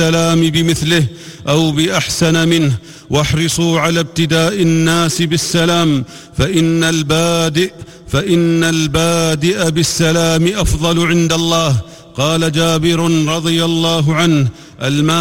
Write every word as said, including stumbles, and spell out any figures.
بالسلام بمثله أو بأحسن منه، واحرصوا على ابتداء الناس بالسلام، فإن البادئ فإن البادئ بالسلام أفضل عند الله. قال جابر رضي الله عنه: المال